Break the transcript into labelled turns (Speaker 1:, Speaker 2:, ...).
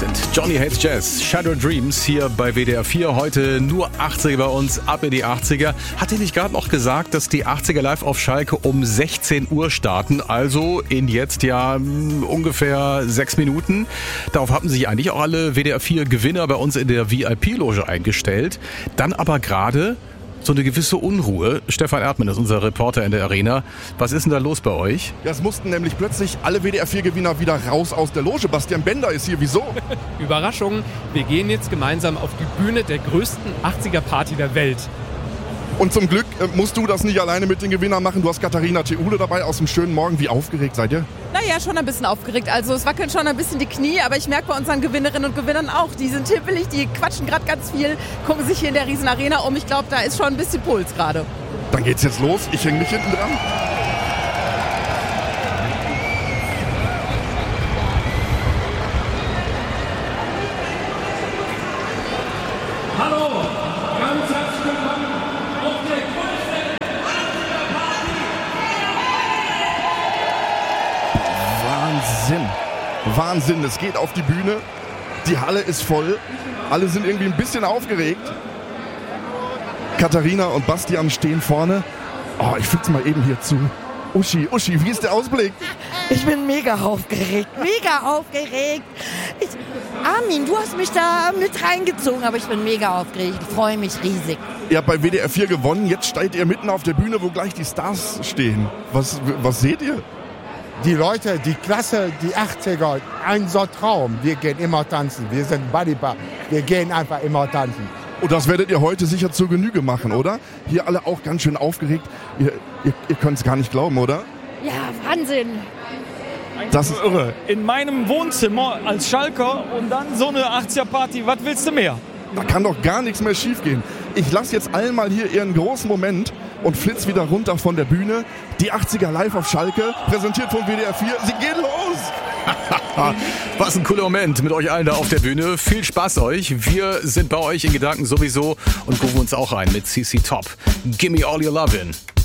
Speaker 1: sind. Johnny Hates Jazz, Shadow Dreams hier bei WDR 4. Heute nur 80er bei uns, ab in die 80er. Hatte ich nicht gerade noch gesagt, dass die 80er live auf Schalke um 16 Uhr starten? Also in jetzt ja ungefähr 6 Minuten. Darauf haben sich eigentlich auch alle WDR 4 Gewinner bei uns in der VIP-Loge eingestellt. Dann aber gerade so eine gewisse Unruhe. Stefan Erdmann ist unser Reporter in der Arena. Was ist denn da los bei euch?
Speaker 2: Ja, es mussten nämlich plötzlich alle WDR-4-Gewinner wieder raus aus der Loge. Bastian Bender ist hier. Wieso?
Speaker 3: Überraschung, wir gehen jetzt gemeinsam auf die Bühne der größten 80er-Party der Welt.
Speaker 2: Und zum Glück musst du das nicht alleine mit den Gewinnern machen. Du hast Katharina Theule dabei aus dem schönen Morgen. Wie aufgeregt seid ihr?
Speaker 4: Naja, schon ein bisschen aufgeregt. Also es wackeln schon ein bisschen die Knie, aber ich merke bei unseren Gewinnerinnen und Gewinnern auch, die sind hippelig, die quatschen gerade ganz viel, gucken sich hier in der Riesenarena um. Ich glaube, da ist schon ein bisschen Puls gerade.
Speaker 2: Dann geht's jetzt los. Ich hänge mich hinten dran.
Speaker 5: Hallo, ganz herzlich willkommen auf der größten 80er-Party.
Speaker 2: Wahnsinn, es geht auf die Bühne. Die Halle ist voll. Alle sind irgendwie ein bisschen aufgeregt. Katharina und Bastian stehen vorne. Oh, ich füg's mal eben hier zu. Uschi, wie ist der Ausblick?
Speaker 6: Ich bin mega aufgeregt. Armin, du hast mich da mit reingezogen, aber ich bin mega aufgeregt. Ich freue mich riesig.
Speaker 2: Ihr habt bei WDR 4 gewonnen. Jetzt steht ihr mitten auf der Bühne, wo gleich die Stars stehen. Was seht ihr?
Speaker 7: Die Leute, die Klasse, die 80er, ein so Traum. Wir gehen immer tanzen. Wir sind Bodybar. Wir gehen einfach immer tanzen.
Speaker 2: Und das werdet ihr heute sicher zur Genüge machen, oder? Hier alle auch ganz schön aufgeregt. Ihr könnt es gar nicht glauben, oder?
Speaker 6: Ja, Wahnsinn.
Speaker 2: Das ist
Speaker 8: irre. In meinem Wohnzimmer als Schalker und dann so eine 80er-Party. Was willst du mehr?
Speaker 2: Da kann doch gar nichts mehr schief gehen. Ich lasse jetzt allen mal hier ihren großen Moment und flitz wieder runter von der Bühne. Die 80er live auf Schalke, präsentiert von WDR 4. Sie geht los!
Speaker 1: Was ein cooler Moment mit euch allen da auf der Bühne. Viel Spaß euch. Wir sind bei euch in Gedanken sowieso und gucken uns auch rein mit CC Top. Gimme all your lovin'.